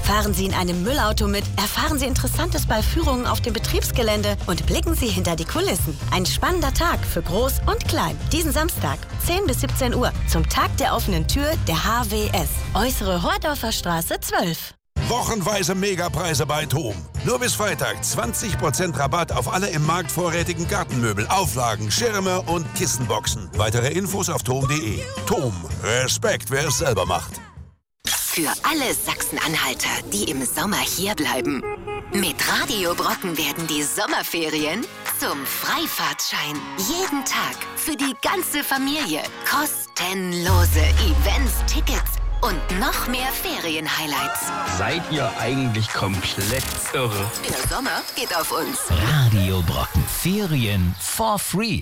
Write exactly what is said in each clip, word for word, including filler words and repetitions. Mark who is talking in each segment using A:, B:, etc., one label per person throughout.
A: Fahren Sie in einem Müllauto mit, erfahren Sie Interessantes bei Führungen auf dem Betriebsgelände und blicken Sie hinter die Kulissen. Ein spannender Tag für Groß und Klein. Diesen Samstag, zehn bis siebzehn Uhr, zum Tag der offenen Tür der H W S. Äußere Hordorfer Straße zwölf.
B: Wochenweise Megapreise bei TOM. Nur bis Freitag zwanzig Prozent Rabatt auf alle im Markt vorrätigen Gartenmöbel, Auflagen, Schirme und Kissenboxen. Weitere Infos auf tom punkt de. TOM. Respekt, wer es selber macht.
C: Für alle Sachsen-Anhalter, die im Sommer hier bleiben. Mit Radio Brocken werden die Sommerferien zum Freifahrtschein. Jeden Tag für die ganze Familie. Kostenlose Events, Tickets und noch mehr Ferien-Highlights.
D: Seid ihr eigentlich komplett irre?
C: Der Sommer geht auf uns.
E: Radio Brocken. Ferien for free.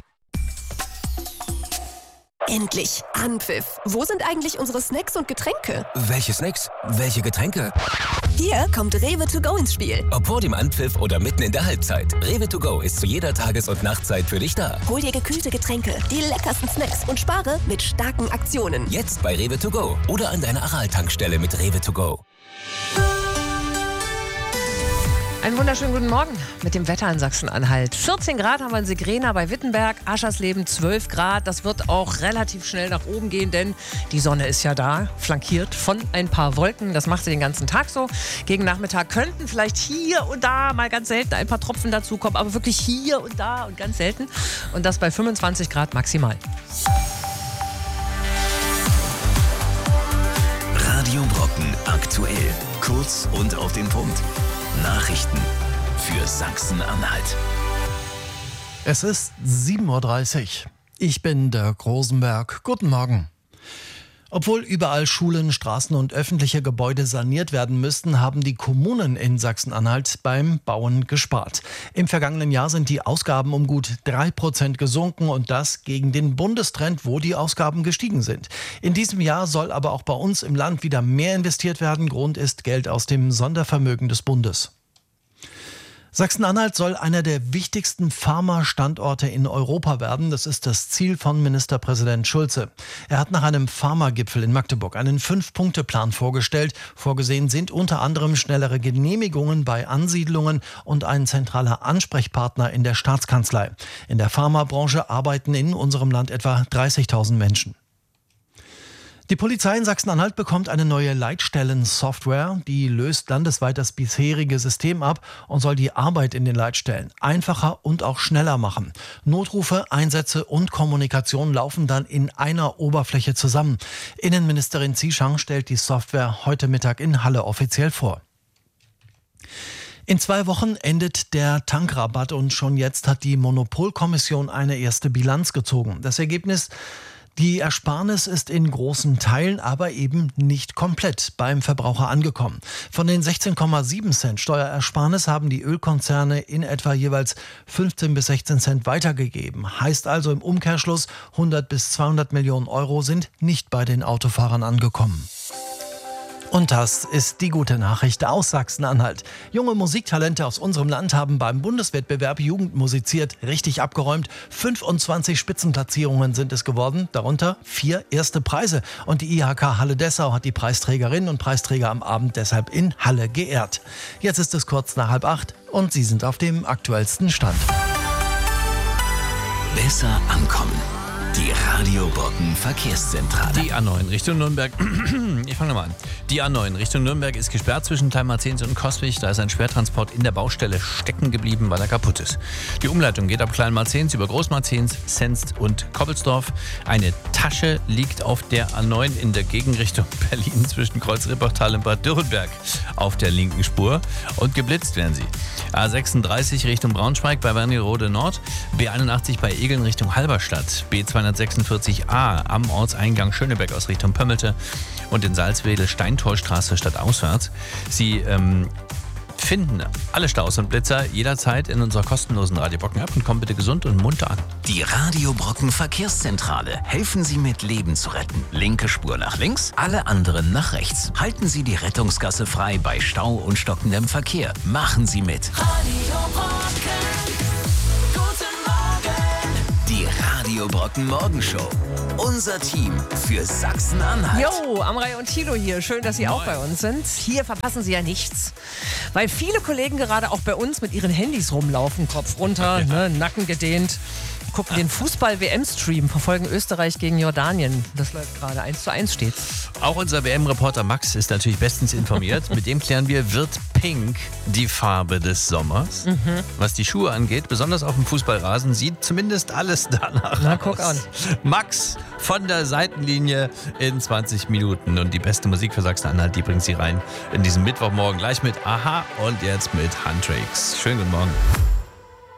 F: Endlich Anpfiff. Wo sind eigentlich unsere Snacks und Getränke?
E: Welche Snacks? Welche Getränke?
F: Hier kommt Rewe to go ins Spiel.
E: Ob vor dem Anpfiff oder mitten in der Halbzeit. Rewe to go ist zu jeder Tages- und Nachtzeit für dich da.
F: Hol dir gekühlte Getränke, die leckersten Snacks und spare mit starken Aktionen.
E: Jetzt bei Rewe to go oder an deiner Aral-Tankstelle mit Rewe to go.
G: Einen wunderschönen guten Morgen mit dem Wetter in Sachsen-Anhalt. vierzehn Grad haben wir in Segrena bei Wittenberg, Aschersleben zwölf Grad. Das wird auch relativ schnell nach oben gehen, denn die Sonne ist ja da, flankiert von ein paar Wolken. Das macht sie den ganzen Tag so. Gegen Nachmittag könnten vielleicht hier und da mal ganz selten ein paar Tropfen dazukommen, aber wirklich hier und da und ganz selten. Und das bei fünfundzwanzig Grad maximal.
E: Radio Brocken aktuell. Kurz und auf den Punkt. Nachrichten für Sachsen-Anhalt.
H: Es ist sieben Uhr dreißig. Ich bin Dirk Rosenberg. Guten Morgen. Obwohl überall Schulen, Straßen und öffentliche Gebäude saniert werden müssten, haben die Kommunen in Sachsen-Anhalt beim Bauen gespart. Im vergangenen Jahr sind die Ausgaben um gut drei Prozent gesunken und das gegen den Bundestrend, wo die Ausgaben gestiegen sind. In diesem Jahr soll aber auch bei uns im Land wieder mehr investiert werden. Grund ist Geld aus dem Sondervermögen des Bundes. Sachsen-Anhalt soll einer der wichtigsten Pharma-Standorte in Europa werden. Das ist das Ziel von Ministerpräsident Schulze. Er hat nach einem Pharma-Gipfel in Magdeburg einen Fünf-Punkte-Plan vorgestellt. Vorgesehen sind unter anderem schnellere Genehmigungen bei Ansiedlungen und ein zentraler Ansprechpartner in der Staatskanzlei. In der Pharmabranche arbeiten in unserem Land etwa dreißigtausend Menschen. Die Polizei in Sachsen-Anhalt bekommt eine neue Leitstellen-Software, die löst landesweit das bisherige System ab und soll die Arbeit in den Leitstellen einfacher und auch schneller machen. Notrufe, Einsätze und Kommunikation laufen dann in einer Oberfläche zusammen. Innenministerin Zieschang stellt die Software heute Mittag in Halle offiziell vor. In zwei Wochen endet der Tankrabatt und schon jetzt hat die Monopolkommission eine erste Bilanz gezogen. Das Ergebnis: Die Ersparnis ist in großen Teilen, aber eben nicht komplett beim Verbraucher angekommen. Von den sechzehn Komma sieben Cent Steuerersparnis haben die Ölkonzerne in etwa jeweils fünfzehn bis sechzehn Cent weitergegeben. Heißt also im Umkehrschluss, hundert bis zweihundert Millionen Euro sind nicht bei den Autofahrern angekommen. Und das ist die gute Nachricht aus Sachsen-Anhalt. Junge Musiktalente aus unserem Land haben beim Bundeswettbewerb Jugend musiziert richtig abgeräumt. fünfundzwanzig Spitzenplatzierungen sind es geworden, darunter vier erste Preise. Und die I H K Halle Dessau hat die Preisträgerinnen und Preisträger am Abend deshalb in Halle geehrt. Jetzt ist es kurz nach halb acht und Sie sind auf dem aktuellsten Stand.
E: Besser ankommen. Die Radio Brocken Verkehrszentrale.
I: Die A neun Richtung Nürnberg. Ich fange nochmal an. Die A neun Richtung Nürnberg ist gesperrt zwischen Kleinmarzens und Coswig. Da ist ein Schwertransport in der Baustelle stecken geblieben, weil er kaputt ist. Die Umleitung geht ab Kleinmarzens über Großmarzens, Senst und Koppelsdorf. Eine Tasche liegt auf der A neun in der Gegenrichtung Berlin zwischen Kreuz-Rippertal und Bad Dürrenberg auf der linken Spur. Und geblitzt werden sie. A sechsunddreißig Richtung Braunschweig bei Wernigerode Nord. B einundachtzig bei Egeln Richtung Halberstadt. B zweihundertsechsundvierzig A am Ortseingang Schönebeck aus Richtung Pömmelte. Und in Salzwedel Steintorstraße stadtauswärts. Sie ähm, finden alle Staus und Blitzer jederzeit in unserer kostenlosen Radio Brocken App und kommen bitte gesund und munter an.
E: Die Radio Brocken Verkehrszentrale. Helfen Sie mit, Leben zu retten. Linke Spur nach links, alle anderen nach rechts. Halten Sie die Rettungsgasse frei bei Stau und stockendem Verkehr. Machen Sie mit.
J: Radio Brocken. Guten Morgen.
E: Die Radio Radio Brocken Morgenshow. Unser Team für Sachsen-Anhalt.
G: Jo, Amrei und Thilo hier. Schön, dass Sie auch bei uns sind. Hier verpassen Sie ja nichts. Weil viele Kollegen gerade auch bei uns mit ihren Handys rumlaufen. Kopf runter, ja. ne, Nacken gedehnt. Gucken den Fußball-W M-Stream, verfolgen Österreich gegen Jordanien. Das läuft gerade, eins zu eins steht's.
I: Auch unser W M-Reporter Max ist natürlich bestens informiert. Mit dem klären wir, wird Pink die Farbe des Sommers? Mhm. Was die Schuhe angeht, besonders auf dem Fußballrasen, sieht zumindest alles danach
G: Na,
I: aus.
G: guck an.
I: Max von der Seitenlinie in zwanzig Minuten. Und die beste Musik für Sachsen-Anhalt, die bringt sie rein in diesen Mittwochmorgen. Gleich mit Aha und jetzt mit Huntrix. Schönen guten Morgen.